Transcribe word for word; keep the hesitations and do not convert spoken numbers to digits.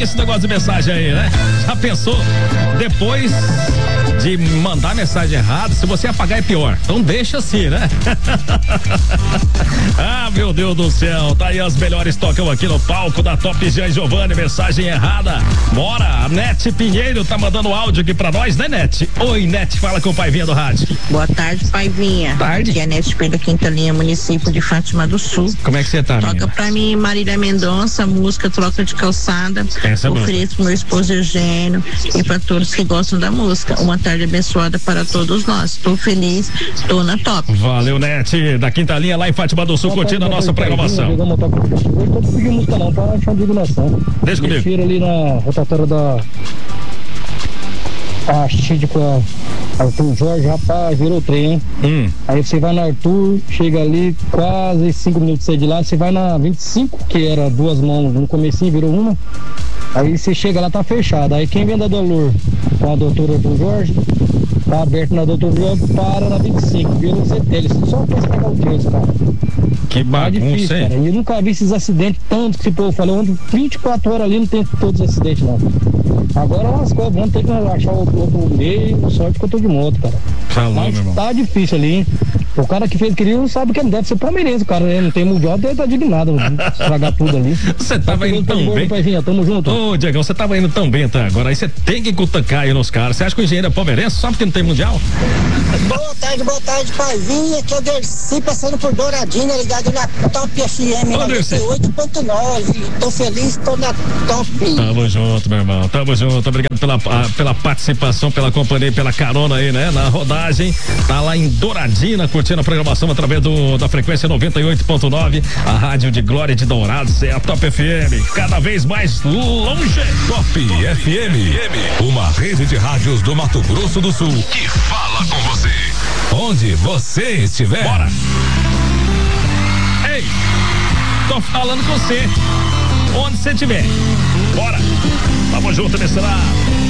com esse negócio de mensagem aí, né? Já pensou? Depois de mandar mensagem errada, se você apagar é pior. Então deixa assim, né? Ah, meu Deus do céu. Tá aí, as melhores tocam aqui no palco da Top Jean e Giovanni. Mensagem errada. Bora. A Nete Pinheiro tá mandando áudio aqui pra nós, né, Nete? Oi, Nete. Fala com o Paivinha do rádio. Boa tarde, Paivinha. Tarde. Aqui é a Nete Pinheiro, Quinta Linha, município de Fátima do Sul. Como é que você tá, Toca menina? pra mim Marília Mendonça, música Troca de Calçada. Essa é boa. Ofereço pro meu esposo Eugênio e pra todos que gostam da música. Uma tarde abençoada para todos nós. Tô feliz, tô na top. Valeu, Nete. Da Quinta Linha, lá em Fátima do Sul, curtindo a nossa programação. Hoje tô pedindo música não, pra achar indignação. Deixa comigo. Desceram ali na rotatória da a Chide com a Arthur Jorge, rapaz, virou trem, hein? Hum. Aí você vai na Arthur, chega ali quase cinco minutos de lá, você vai na vinte e cinco, que era duas mãos no comecinho, virou uma. Aí você chega lá, tá fechado. Aí quem vem da Dolor com a doutora Arthur Jorge, tá aberto na doutora Jorge, para na vinte e cinco, virou C T L, só pra pegar o Deus, cara. Que bagunça, é difícil, hein? cara. E eu nunca vi esses acidentes tanto que esse povo falou, ando vinte e quatro horas ali, não tem todos os acidentes, não. Agora lascou, vamos ter que achar outro, outro meio, sorte que eu tô de moto, cara. Falou, Mas meu irmão. tá difícil ali, hein? O cara que fez aquilo sabe que ele deve ser palmeirense, cara. Ele não tem mundial, ele tá indignado, estragar tudo ali. Você tava indo tão bem. Paivinha, tamo junto. Ô, Diegão, você tava indo tão bem até agora. Aí você tem que cutucar aí nos caras. Você acha que o engenheiro é palmeirense só porque não tem mundial? Boa tarde, boa tarde, Paivinha. Que eu Dercy passando por Douradina, ligado na Top F M noventa e oito ponto nove. Tô feliz, tô na top. Tamo junto, meu irmão. Tamo junto. Obrigado pela, a, pela participação, pela companhia e pela carona aí, né? Na rodagem. Tá lá em Douradina, curtindo a programação através do, da frequência noventa e oito ponto nove. A rádio de Glória de Dourados é a Top F M. Cada vez mais longe. Top F M. Uma rede de rádios do Mato Grosso do Sul que fala com você. Onde você estiver. Bora. Ei, tô falando com você. Onde você estiver. Bora. Tamo junto nesse lado.